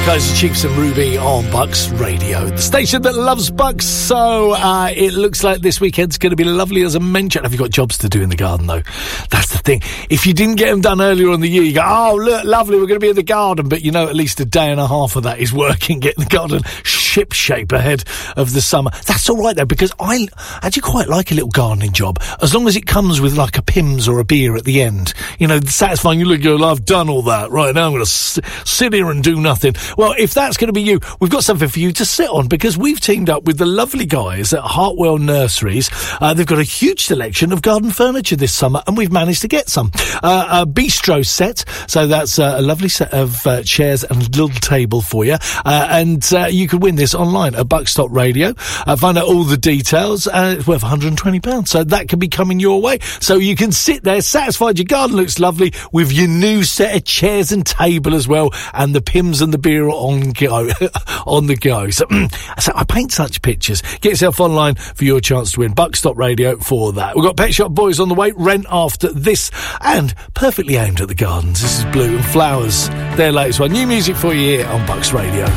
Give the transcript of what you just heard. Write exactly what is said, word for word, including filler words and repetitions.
Kaiser Chiefs and Ruby on Bucks Radio, the station that loves Bucks. So uh, it looks like this weekend's going to be lovely, as I mentioned. Have you got jobs to do in the garden, though? That's the thing. If you didn't get them done earlier in the year, you go, oh, look, lovely, we're going to be in the garden. But you know, at least a day and a half of that is working, getting the garden ship shape ahead of the summer. That's all right, though, because I actually quite like a little gardening job, as long as it comes with like a Pimm's or a beer at the end. You know, satisfying. You look, you go, I've done all that. Right, now I'm going to s- sit here and do nothing. Well, if that's going to be you, we've got something for you to sit on, because we've teamed up with the lovely guys at Hartwell Nurseries. Uh, they've got a huge selection of garden furniture this summer, and we've managed to get some. Uh, a bistro set, so that's uh, a lovely set of uh, chairs and a little table for you. Uh, and uh, you can win this online at Bucks dot Radio. Uh, find out all the details. Uh, it's worth one hundred twenty pounds, so that can be coming your way. So you can sit there, satisfied your garden looks lovely, with your new set of chairs and table as well, and the Pimm's and the beer on go on the go. So, so I paint such pictures. Get yourself online for your chance to win. Bucks dot Radio for that. We've got Pet Shop Boys on the way, Rent after this, and perfectly aimed at the gardens. This is Blue and Flowers, their latest one. New music for you here on Bucks Radio.